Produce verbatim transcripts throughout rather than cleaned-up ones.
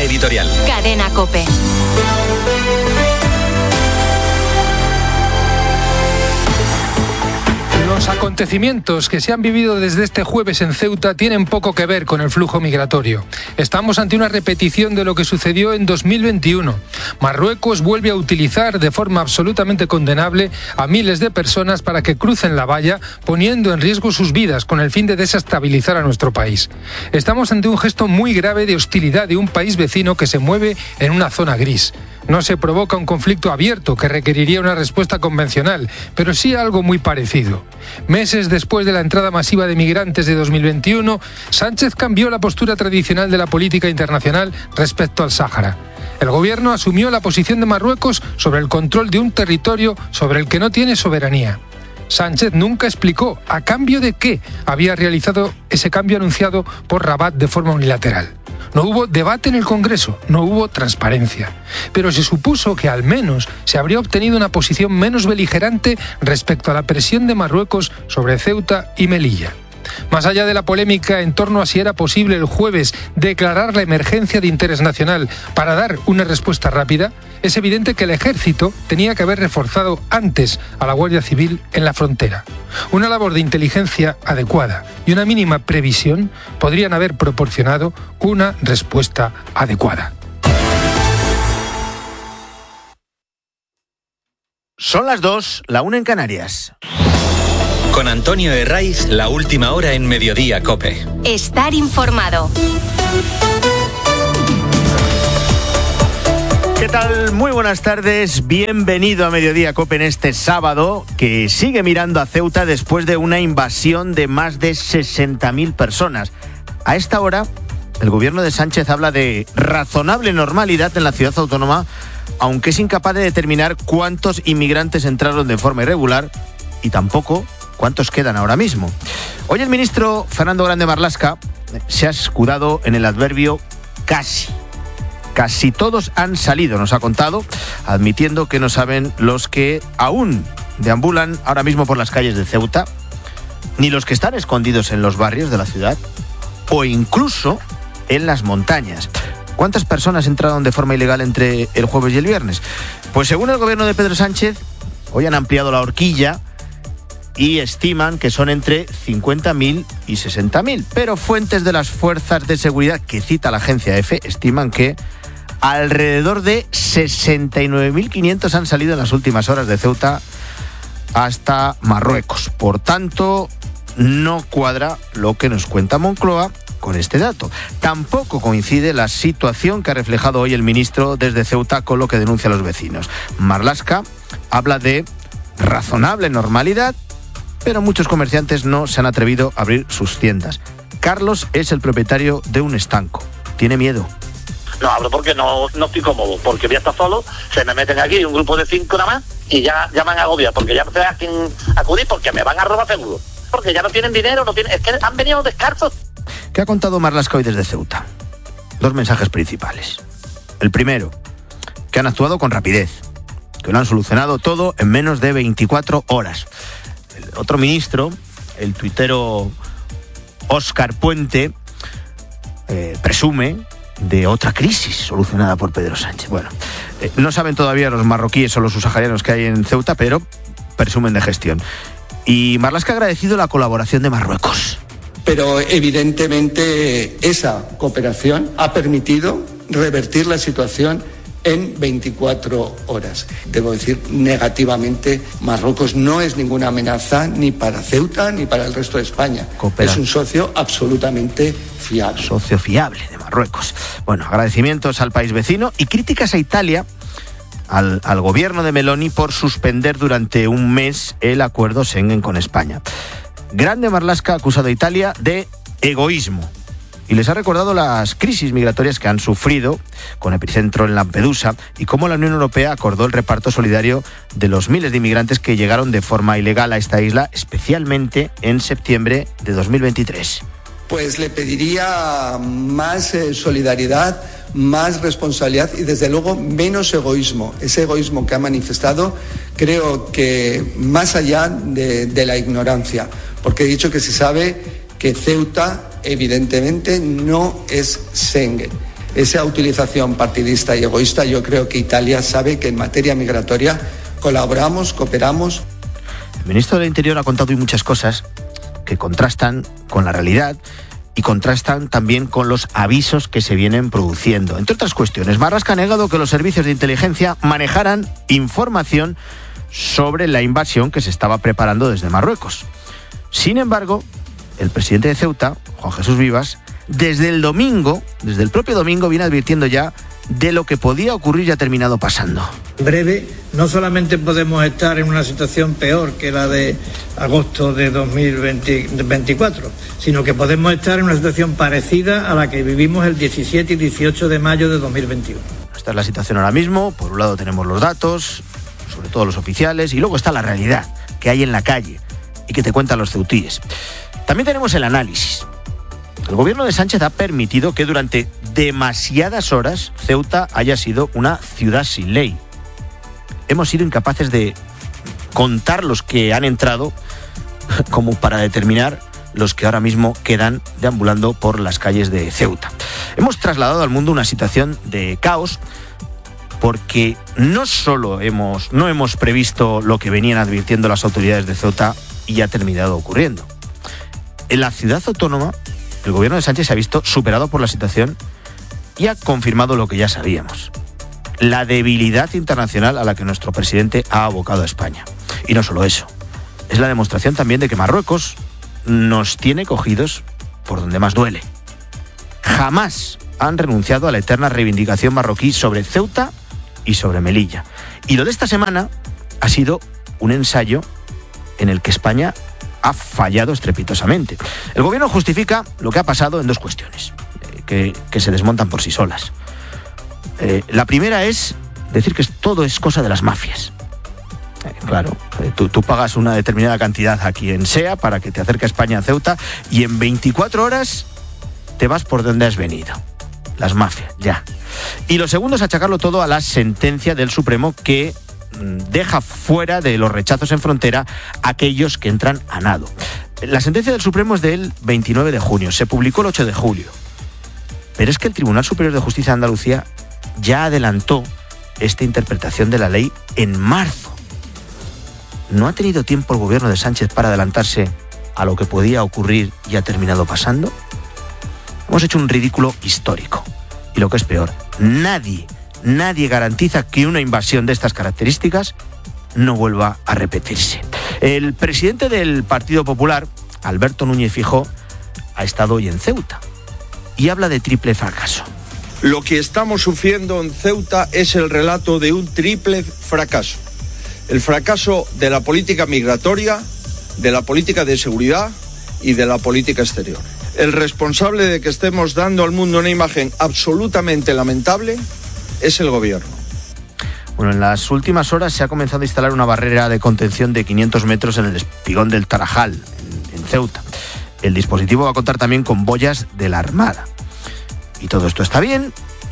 editorial. Cadena COPE. Los acontecimientos que se han vivido desde este jueves en Ceuta tienen poco que ver con el flujo migratorio. Estamos ante una repetición de lo que sucedió en dos mil veintiuno. Marruecos vuelve a utilizar de forma absolutamente condenable a miles de personas para que crucen la valla, poniendo en riesgo sus vidas con el fin de desestabilizar a nuestro país. Estamos ante un gesto muy grave de hostilidad de un país vecino que se mueve en una zona gris. No se provoca un conflicto abierto que requeriría una respuesta convencional, pero sí algo muy parecido. Meses después de la entrada masiva de migrantes de dos mil veintiuno, Sánchez cambió la postura tradicional de la política internacional respecto al Sáhara. El gobierno asumió la posición de Marruecos sobre el control de un territorio sobre el que no tiene soberanía. Sánchez nunca explicó a cambio de qué había realizado ese cambio anunciado por Rabat de forma unilateral. No hubo debate en el Congreso, no hubo transparencia. Pero se supuso que al menos se habría obtenido una posición menos beligerante respecto a la presión de Marruecos sobre Ceuta y Melilla. Más allá de la polémica en torno a si era posible el jueves declarar la emergencia de interés nacional para dar una respuesta rápida, es evidente que el ejército tenía que haber reforzado antes a la Guardia Civil en la frontera. Una labor de inteligencia adecuada y una mínima previsión podrían haber proporcionado una respuesta adecuada. Son las dos, la una en Canarias. Con Antonio Herraiz, la última hora en Mediodía COPE. Estar informado. ¿Qué tal? Muy buenas tardes. Bienvenido a Mediodía COPE en este sábado que sigue mirando a Ceuta después de una invasión de más de sesenta mil personas. A esta hora, el gobierno de Sánchez habla de razonable normalidad en la ciudad autónoma, aunque es incapaz de determinar cuántos inmigrantes entraron de forma irregular y tampoco cuántos quedan ahora mismo. Hoy el ministro Fernando Grande Marlaska se ha escudado en el adverbio casi. Casi todos han salido, nos ha contado, admitiendo que no saben los que aún deambulan ahora mismo por las calles de Ceuta, ni los que están escondidos en los barrios de la ciudad, o incluso en las montañas. ¿Cuántas personas entraron de forma ilegal entre el jueves y el viernes? Pues según el gobierno de Pedro Sánchez, hoy han ampliado la horquilla y estiman que son entre cincuenta mil y sesenta mil. Pero fuentes de las fuerzas de seguridad que cita la agencia EFE estiman que alrededor de sesenta y nueve mil quinientos han salido en las últimas horas de Ceuta hasta Marruecos. Por tanto, no cuadra lo que nos cuenta Moncloa con este dato. Tampoco coincide la situación que ha reflejado hoy el ministro desde Ceuta con lo que denuncian los vecinos. Marlaska habla de razonable normalidad, pero muchos comerciantes no se han atrevido a abrir sus tiendas. Carlos es el propietario de un estanco. Tiene miedo. No abro porque no, no estoy cómodo, porque voy a estar solo, se me meten aquí un grupo de cinco nada más y ya, ya me han agobiado, porque ya no sé a quién acudir, porque me van a robar seguro. Porque ya no tienen dinero, no tienen, es que han venido descalzos. ¿Qué ha contado Marlaska hoy desde Ceuta? Dos mensajes principales. El primero, que han actuado con rapidez, que lo han solucionado todo en menos de veinticuatro horas. El otro ministro, el tuitero Óscar Puente, eh, presume de otra crisis solucionada por Pedro Sánchez. Bueno, eh, no saben todavía los marroquíes o los subsaharianos que hay en Ceuta, pero presumen de gestión. Y Marlaska ha agradecido la colaboración de Marruecos. Pero evidentemente esa cooperación ha permitido revertir la situación en veinticuatro horas. Debo decir, negativamente, Marruecos no es ninguna amenaza ni para Ceuta ni para el resto de España. Coopera. Es un socio absolutamente fiable. Socio fiable de Marruecos. Bueno, agradecimientos al país vecino y críticas a Italia, al, al gobierno de Meloni, por suspender durante un mes el acuerdo Schengen con España. Grande Marlaska ha acusado a Italia de egoísmo y les ha recordado las crisis migratorias que han sufrido, con epicentro en Lampedusa, y cómo la Unión Europea acordó el reparto solidario de los miles de inmigrantes que llegaron de forma ilegal a esta isla, especialmente en septiembre de dos mil veintitrés. Pues le pediría más eh, solidaridad, más responsabilidad y desde luego menos egoísmo. Ese egoísmo que ha manifestado, creo que más allá de, de la ignorancia, porque he dicho que se sabe que Ceuta evidentemente no es Schengen. esa utilización partidista y egoísta. Yo creo que Italia sabe que en materia migratoria colaboramos, cooperamos. El ministro del Interior ha contado hoy muchas cosas que contrastan con la realidad y contrastan también con los avisos que se vienen produciendo. Entre otras cuestiones, Marlaska ha negado que los servicios de inteligencia manejaran información sobre la invasión que se estaba preparando desde Marruecos. Sin embargo, el presidente de Ceuta, Juan Jesús Vivas, desde el domingo, desde el propio domingo, viene advirtiendo ya de lo que podía ocurrir y ha terminado pasando. En breve, no solamente podemos estar en una situación peor que la de agosto de dos mil veinticuatro, sino que podemos estar en una situación parecida a la que vivimos el diecisiete y dieciocho de mayo de dos mil veintiuno. Esta es la situación ahora mismo. Por un lado tenemos los datos, sobre todo los oficiales, y luego está la realidad que hay en la calle y que te cuentan los ceutíes. También tenemos el análisis. El gobierno de Sánchez ha permitido que durante demasiadas horas Ceuta haya sido una ciudad sin ley. Hemos sido incapaces de contar los que han entrado como para determinar los que ahora mismo quedan deambulando por las calles de Ceuta. Hemos trasladado al mundo una situación de caos porque no solo hemos, no hemos previsto lo que venían advirtiendo las autoridades de Ceuta y ha terminado ocurriendo. En la ciudad autónoma, el gobierno de Sánchez se ha visto superado por la situación y ha confirmado lo que ya sabíamos: la debilidad internacional a la que nuestro presidente ha abocado a España. Y no solo eso, es la demostración también de que Marruecos nos tiene cogidos por donde más duele. Jamás han renunciado a la eterna reivindicación marroquí sobre Ceuta y sobre Melilla. Y lo de esta semana ha sido un ensayo en el que España ha fallado estrepitosamente. El gobierno justifica lo que ha pasado en dos cuestiones, eh, que, que se desmontan por sí solas. Eh, la primera es decir que todo es cosa de las mafias. Eh, claro, eh, tú, tú pagas una determinada cantidad a quien sea para que te acerque a España, a Ceuta, y en veinticuatro horas te vas por donde has venido. Las mafias, ya. Y lo segundo es achacarlo todo a la sentencia del Supremo que deja fuera de los rechazos en frontera a aquellos que entran a nado. La sentencia del Supremo es del veintinueve de junio, se publicó el ocho de julio. Pero es que el Tribunal Superior de Justicia de Andalucía ya adelantó esta interpretación de la ley en marzo. ¿No ha tenido tiempo el gobierno de Sánchez para adelantarse a lo que podía ocurrir y ha terminado pasando? Hemos hecho un ridículo histórico. Y lo que es peor, nadie Nadie garantiza que una invasión de estas características no vuelva a repetirse. El presidente del Partido Popular, Alberto Núñez Feijóo, ha estado hoy en Ceuta y habla de triple fracaso. Lo que estamos sufriendo en Ceuta es el relato de un triple fracaso. El fracaso de la política migratoria, de la política de seguridad y de la política exterior. El responsable de que estemos dando al mundo una imagen absolutamente lamentable es el gobierno. Bueno, en las últimas horas se ha comenzado a instalar una barrera de contención de quinientos metros en el espigón del Tarajal, en, en Ceuta. El dispositivo va a contar también con boyas de la Armada. Y todo esto está bien,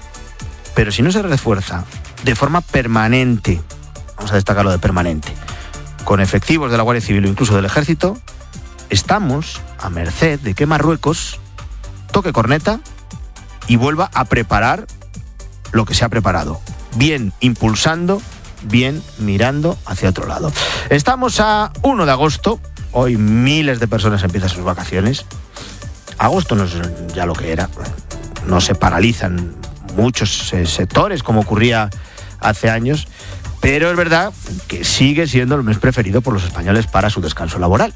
pero si no se refuerza de forma permanente, vamos a destacarlo de permanente, con efectivos de la Guardia Civil o incluso del Ejército, estamos a merced de que Marruecos toque corneta y vuelva a preparar lo que se ha preparado, bien impulsando, bien mirando hacia otro lado. Estamos a uno de agosto, hoy miles de personas empiezan sus vacaciones. Agosto no es ya lo que era, no se paralizan muchos eh, sectores como ocurría hace años, pero es verdad que sigue siendo el mes preferido por los españoles para su descanso laboral.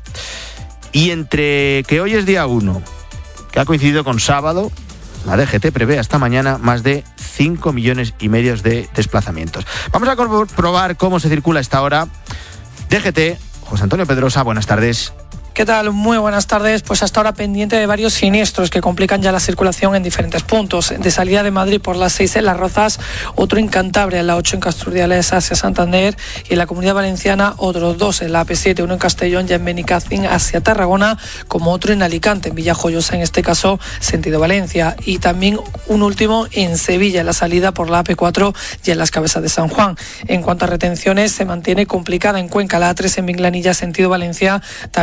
Y entre que hoy es día uno, que ha coincidido con sábado, la D G T prevé hasta mañana más de cinco millones y medio de desplazamientos. Vamos a comprobar cómo se circula a esta hora. D G T, José Antonio Pedrosa, buenas tardes. ¿Qué tal? Muy buenas tardes. Pues hasta ahora pendiente de varios siniestros que complican ya la circulación en diferentes puntos. De salida de Madrid por las seis en Las Rozas, otro en Cantabria, en la ocho en Casturdiales hacia Santander, y en la Comunidad Valenciana otros dos, en la A P siete, uno en Castellón, ya en Benicàssim hacia Tarragona, como otro en Alicante, en Villajoyosa, en este caso sentido Valencia, y también un último en Sevilla, en la salida por la A P cuatro y en las Cabezas de San Juan. En cuanto a retenciones, se mantiene complicada en Cuenca, la A tres en Minglanilla, sentido Valencia, también en Albacete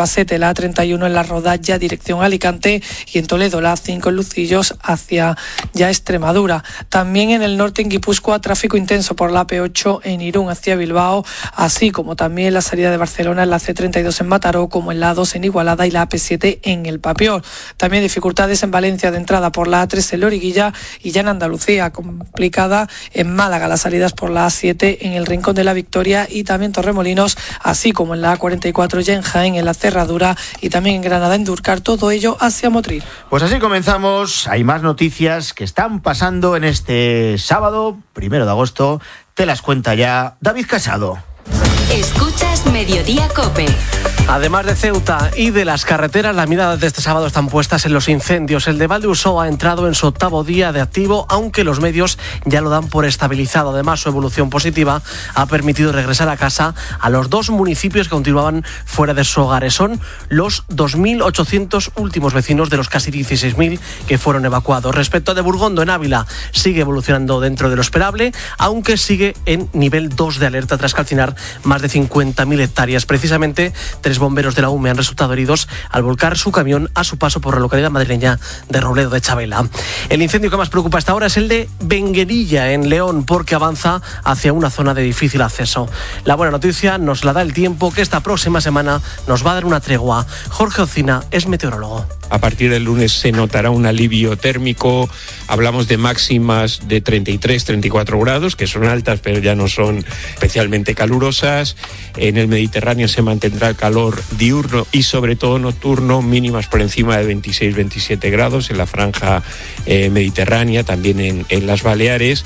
Albacete, la A treinta y uno en la Rodalla, dirección Alicante, y en Toledo, la A cinco en Lucillos, hacia ya Extremadura. También en el norte, en Guipúzcoa, tráfico intenso por la A P ocho en Irún hacia Bilbao, así como también la salida de Barcelona en la C treinta y dos en Mataró, como en la A dos en Igualada y la A P siete en El Papiol. También dificultades en Valencia de entrada por la A tres en Loriguilla, y ya en Andalucía, complicada en Málaga, las salidas por la A siete en el Rincón de la Victoria y también Torremolinos, así como en la A cuarenta y cuatro ya en Jaén, en la Cerradura, y también en Granada, en Durcar, todo ello hacia Motril. Pues así comenzamos. Hay más noticias que están pasando en este sábado, primero de agosto. Te las cuenta ya David Casado. Escuchas Mediodía COPE. Además de Ceuta y de las carreteras, las miradas de este sábado están puestas en los incendios. El de Valdeusó ha entrado en su octavo día de activo, aunque los medios ya lo dan por estabilizado. Además, su evolución positiva ha permitido regresar a casa a los dos municipios que continuaban fuera de sus hogares. Son los dos mil ochocientos últimos vecinos de los casi dieciséis mil que fueron evacuados. Respecto a de Burgondo, en Ávila, sigue evolucionando dentro de lo esperable, aunque sigue en nivel dos de alerta tras calcinar más de cincuenta mil hectáreas. Precisamente, tres bomberos de la U M E han resultado heridos al volcar su camión a su paso por la localidad madrileña de Robledo de Chabela. El incendio que más preocupa hasta ahora es el de Benguerilla, en León, porque avanza hacia una zona de difícil acceso. La buena noticia nos la da el tiempo, que esta próxima semana nos va a dar una tregua. Jorge Ocina es meteorólogo. A partir del lunes se notará un alivio térmico. Hablamos de máximas de treinta y tres, treinta y cuatro grados, que son altas, pero ya no son especialmente calurosas. En el Mediterráneo se mantendrá el calor diurno y sobre todo nocturno, mínimas por encima de veintiséis, veintisiete grados en la franja eh, mediterránea, también en, en las Baleares.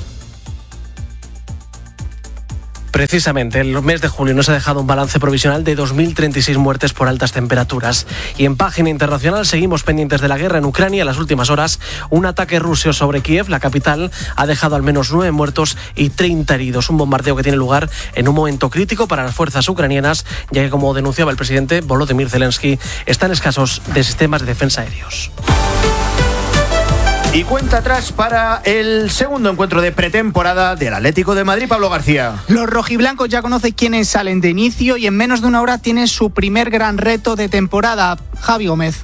Precisamente, el mes de julio nos ha dejado un balance provisional de dos mil treinta y seis muertes por altas temperaturas. Y en página internacional seguimos pendientes de la guerra en Ucrania. En las últimas horas, un ataque ruso sobre Kiev, la capital, ha dejado al menos nueve muertos y treinta heridos. Un bombardeo que tiene lugar en un momento crítico para las fuerzas ucranianas, ya que, como denunciaba el presidente Volodymyr Zelensky, están escasos de sistemas de defensa aéreos. Y cuenta atrás para el segundo encuentro de pretemporada del Atlético de Madrid, Pablo García. Los rojiblancos ya conocen quiénes salen de inicio y en menos de una hora tienen su primer gran reto de temporada. Javi Gómez.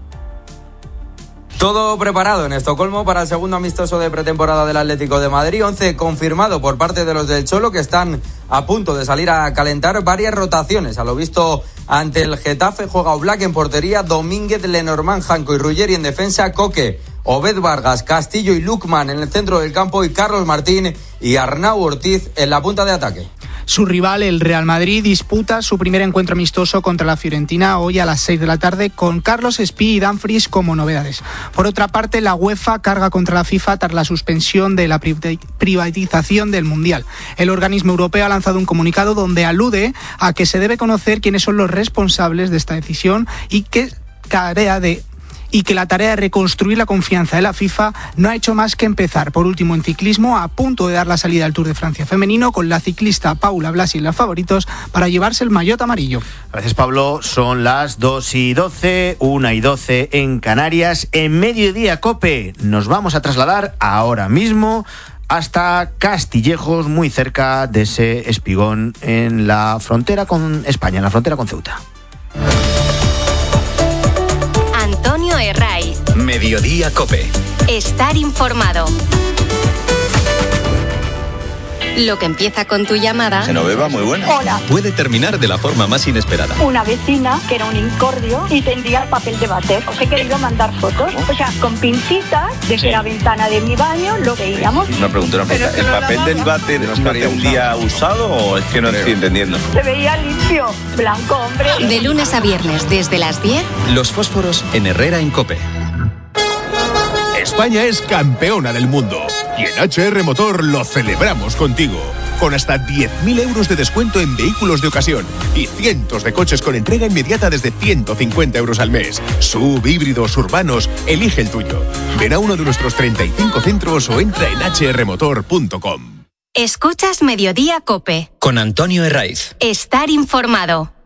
Todo preparado en Estocolmo para el segundo amistoso de pretemporada del Atlético de Madrid. once confirmado por parte de los del Cholo, que están a punto de salir a calentar. Varias rotaciones. A lo visto ante el Getafe juega Oblak en portería, Domínguez, Lenormand, Janko y Ruggeri en defensa, Coque, Obed Vargas, Castillo y Lukman en el centro del campo, y Carlos Martín y Arnau Ortiz en la punta de ataque. Su rival, el Real Madrid, disputa su primer encuentro amistoso contra la Fiorentina hoy a las seis de la tarde, con Carlos Espí y Dumfries como novedades. Por otra parte, la UEFA carga contra la FIFA tras la suspensión de la privatización del Mundial. El organismo europeo ha lanzado un comunicado donde alude a que se debe conocer quiénes son los responsables de esta decisión y que tarea de y que la tarea de reconstruir la confianza de la FIFA no ha hecho más que empezar. Por último, en ciclismo, a punto de dar la salida al Tour de Francia femenino, con la ciclista Paula Blasi en los favoritos para llevarse el maillot amarillo. Gracias, Pablo. Son las dos y doce, una y doce en Canarias. En Mediodía COPE nos vamos a trasladar ahora mismo hasta Castillejos, muy cerca de ese espigón en la frontera con España, en la frontera con Ceuta. Antonio Herraiz. Mediodía COPE. Estar informado. Lo que empieza con tu llamada... Genoveva, muy buena. Hola. Puede terminar de la forma más inesperada. Una vecina que era un incordio y tendría el papel de váter. Os he querido mandar fotos. O sea, con pincitas, desde sí. la ventana de mi baño lo veíamos. Una pregunta, una pregunta. ¿El papel del váter no estaría un día usado o es que no estoy entendiendo? Se veía limpio, blanco, hombre. De lunes a viernes, desde las diez. Los fósforos en Herrera en COPE. España es campeona del mundo y en H R Motor lo celebramos contigo. Con hasta diez mil euros de descuento en vehículos de ocasión y cientos de coches con entrega inmediata desde ciento cincuenta euros al mes. Sub, híbridos, urbanos, elige el tuyo. Ven a uno de nuestros treinta y cinco centros o entra en h r motor punto com. Escuchas Mediodía COPE. Con Antonio Herraiz. Estar informado.